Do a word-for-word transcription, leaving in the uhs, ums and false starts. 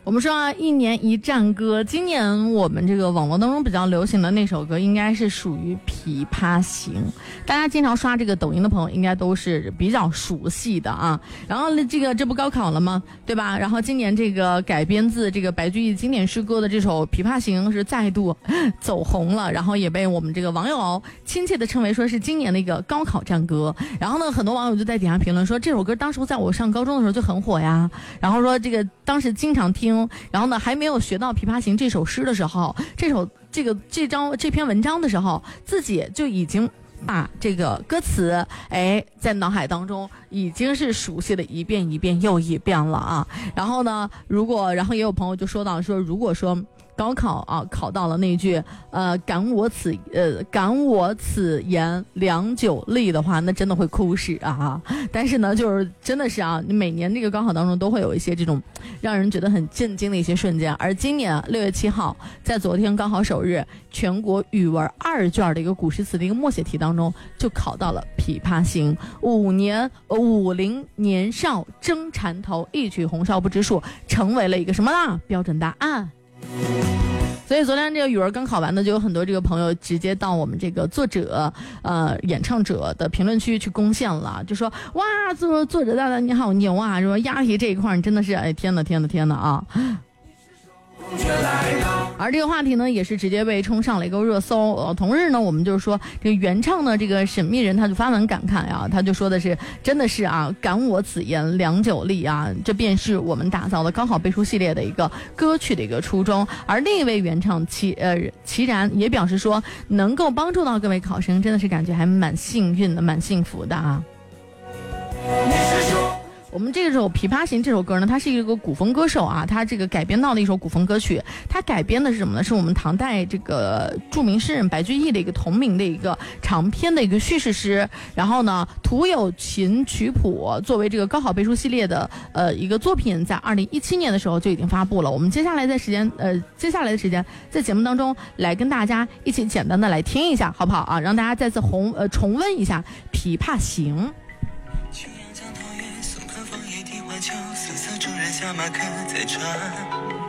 我们说啊，一年一战歌，今年我们这个网络当中比较流行的那首歌，应该是属于《琵琶行》。大家经常刷这个抖音的朋友，应该都是比较熟悉的啊。然后这个这不高考了吗？对吧？然后今年这个改编自这个白居易经典诗歌的这首《琵琶行》是再度走红了，然后也被我们这个网友亲切的称为说是今年的一个高考战歌。然后呢，很多网友就在底下评论说，这首歌当时在我上高中的时候就很火呀。然后说这个当时经常听。然后呢，还没有学到《琵琶行》这首诗的时候，这首这个这张这篇文章的时候，自己就已经把这个歌词，哎，在脑海当中已经是熟悉的一遍一遍又一遍了啊。然后呢，如果然后也有朋友就说到说，如果说高考啊考到了那句呃感我此呃感我此言良久立的话，那真的会哭死啊。但是呢，就是真的是啊，你每年这个高考当中都会有一些这种让人觉得很震惊的一些瞬间。而今年六月七号，在昨天高考首日，全国语文二卷的一个古诗词的一个默写题当中，就考到了《琵琶行》。五年五零年少争缠头，一曲红绡不知数，成为了一个什么呢？标准答案。所以昨天这个语文刚考完的，就有很多这个朋友直接到我们这个作者呃演唱者的评论区去贡献了，就说哇，作作者大大你好牛啊，说押题这一块你真的是哎天哪天哪天哪啊。而这个话题呢，也是直接被冲上了一个热搜。呃，同日呢，我们就是说，这个原唱的这个神秘人，他就发文感慨啊，他就说的是，真的是啊，感我此言良久立啊，这便是我们打造的高考背书系列的一个歌曲的一个初衷。而另一位原唱齐呃齐然也表示说，能够帮助到各位考生，真的是感觉还蛮幸运的，蛮幸福的啊。我们这首《琵琶行》这首歌呢，它是一个古风歌手啊，他这个改编到的一首古风歌曲。它改编的是什么呢？是我们唐代这个著名诗人白居易的一个同名的一个长篇的一个叙事诗。然后呢，图有琴曲谱，作为这个高考背书系列的呃一个作品，在二零一七年的时候就已经发布了。我们接下来在时间呃接下来的时间，在节目当中来跟大家一起简单的来听一下，好不好啊？让大家再次红呃重温一下《琵琶行》。 四色中人下马客在船，